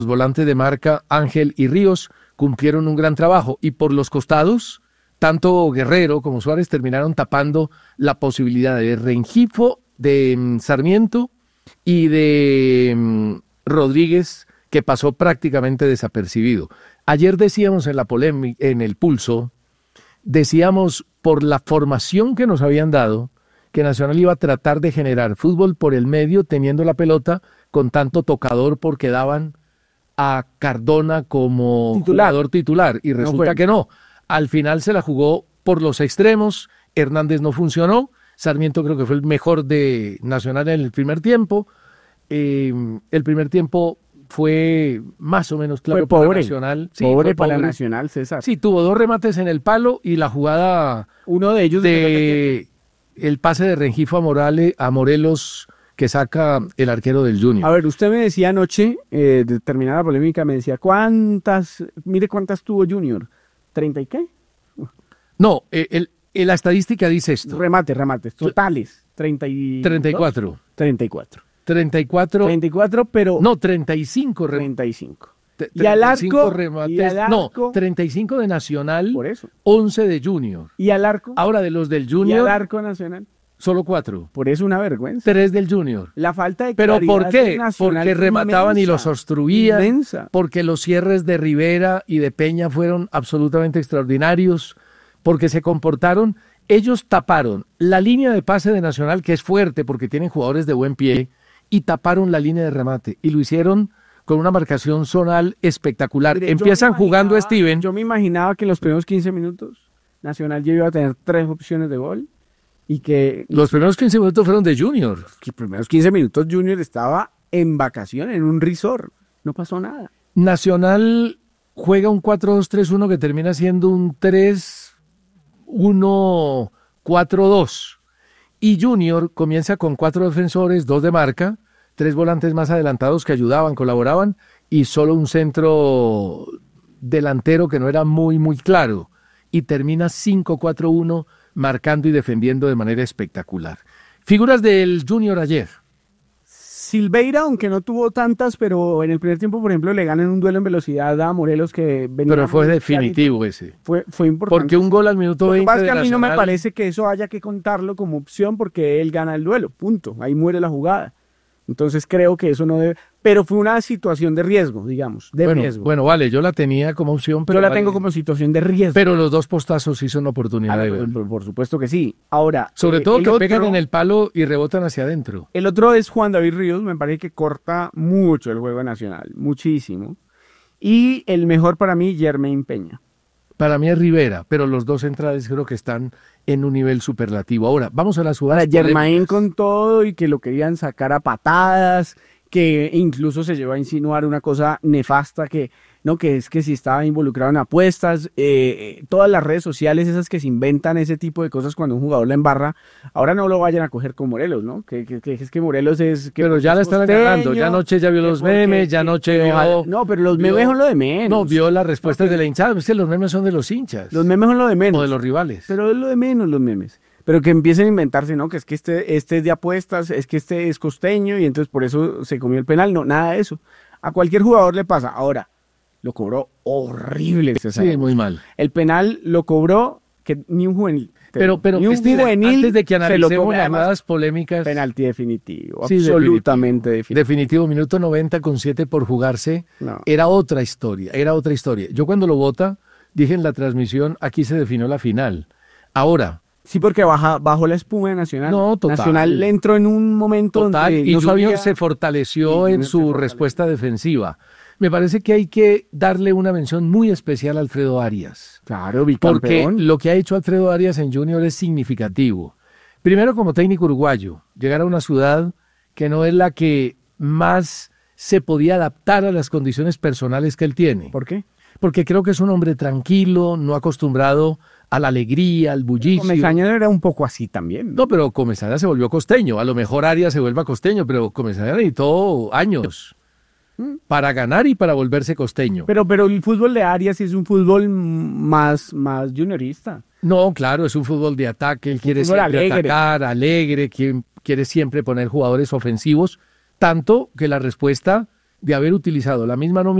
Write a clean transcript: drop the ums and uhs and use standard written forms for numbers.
Los volantes de marca Ángel y Ríos cumplieron un gran trabajo y por los costados, tanto Guerrero como Suárez terminaron tapando la posibilidad de Rengifo, de Sarmiento y de Rodríguez, que pasó prácticamente desapercibido. Ayer decíamos en la polémica, en el Pulso, decíamos por la formación que nos habían dado, que Nacional iba a tratar de generar fútbol por el medio, teniendo la pelota con tanto tocador, porque daban a Cardona como jugador titular, y resulta que no. Al final se la jugó por los extremos, Hernández no funcionó, Sarmiento creo que fue el mejor de Nacional en el primer tiempo. El primer tiempo fue más o menos claro para Nacional. Sí, pobre para Nacional, César. Sí, tuvo 2 remates en el palo y la jugada, uno de ellos el pase de Rengifo a Morelos, que saca el arquero del Junior. A ver, usted me decía anoche, de terminar la polémica, me decía, mire cuántas tuvo Junior, ¿30 y qué? No, la estadística dice esto. Remates, totales, 34. 34, pero... No, 35. 35. Y al arco, remates, no, 35 de Nacional, por eso. 11 de Junior. ¿Y al arco? Ahora de los del Junior. ¿Y al arco Nacional? Solo 4. Por eso una vergüenza. 3 del Junior. La falta de ¿Pero por qué? Nacional Porque remataban inmensa, y los obstruían. Inmensa. Porque los cierres de Rivera y de Peña fueron absolutamente extraordinarios. Porque se comportaron. Ellos taparon la línea de pase de Nacional, que es fuerte porque tienen jugadores de buen pie, y taparon la línea de remate. Y lo hicieron con una marcación zonal espectacular. Mire, empiezan jugando Steven. Yo me imaginaba que en los primeros 15 minutos Nacional ya iba a tener 3 opciones de gol. Y que los primeros 15 minutos fueron de Junior. Los primeros 15 minutos Junior estaba en vacaciones, en un resort. No pasó nada. Nacional juega un 4-2-3-1 que termina siendo un 3-1-4-2. Y Junior comienza con 4 defensores, 2 de marca, 3 volantes más adelantados que ayudaban, colaboraban, y solo un centro delantero que no era muy claro. Y termina 5-4-1, marcando y defendiendo de manera espectacular. Figuras del Junior ayer. Silveira, aunque no tuvo tantas, pero en el primer tiempo, por ejemplo, le ganan un duelo en velocidad a Morelos que venía. Pero fue definitivo ese. Fue importante. Porque un gol al minuto 20 Lo que pasa es que a mí Nacional... no me parece que eso haya que contarlo como opción porque él gana el duelo, punto. Ahí muere la jugada. Entonces creo que eso no debe... Pero fue una situación de riesgo, digamos, riesgo. Bueno, vale, yo la tenía como opción, pero... Yo la tengo como situación de riesgo. Pero los 2 postazos sí son oportunidad de gol. Por supuesto que sí. Ahora... Sobre todo que pegan en el palo y rebotan hacia adentro. El otro es Juan David Ríos, me parece que corta mucho el juego nacional, muchísimo. Y el mejor para mí, Jermaine Peña. Para mí es Rivera, pero los 2 centrales creo que están en un nivel superlativo. Ahora, vamos a las jugadas. Jermaine con todo y que lo querían sacar a patadas, que incluso se llevó a insinuar una cosa nefasta que es que si estaba involucrado en apuestas, todas las redes sociales esas que se inventan ese tipo de cosas cuando un jugador la embarra, ahora no lo vayan a coger con Morelos, ¿no? Que es que Morelos es... Pero ya la están agarrando, ya anoche ya vio los memes, ya anoche vio... No, pero los memes son lo de menos. No, vio las respuestas de la hinchada, es que los memes son de los hinchas. Los memes son lo de menos. O de los rivales. Pero es lo de menos los memes. Pero que empiecen a inventarse, ¿no? Que es que este es de apuestas, es que este es costeño y entonces por eso se comió el penal. No, nada de eso. A cualquier jugador le pasa. Ahora, lo cobró horrible. César. Sí, muy mal. El penal lo cobró que ni un juvenil. Pero ni un juvenil antes de que analicemos las llamadas llamadas polémicas... Penalti definitivo, sí, absolutamente definitivo. Definitivo, minuto 90 con 7 por jugarse. No. Era otra historia. Yo cuando lo vota, dije en la transmisión, aquí se definió la final. Ahora... Sí, porque bajó la espuma de Nacional. No, total. Nacional entró en un momento total, donde y no sabía... se fortaleció en su respuesta defensiva. Me parece que hay que darle una mención muy especial a Alfredo Arias. Claro, bicampeón. Porque lo que ha hecho Alfredo Arias en Junior es significativo. Primero, como técnico uruguayo, llegar a una ciudad que no es la que más se podía adaptar a las condiciones personales que él tiene. ¿Por qué? Porque creo que es un hombre tranquilo, no acostumbrado a la alegría, al bullicio. Comesaña era un poco así también. No, pero Comesaña se volvió costeño. A lo mejor Arias se vuelva costeño, pero Comesaña necesitó años para ganar y para volverse costeño. Pero el fútbol de Arias es un fútbol más juniorista. No, claro, es un fútbol de ataque. Él quiere siempre atacar, alegre, quiere siempre poner jugadores ofensivos. Tanto que la respuesta de haber utilizado la misma nómina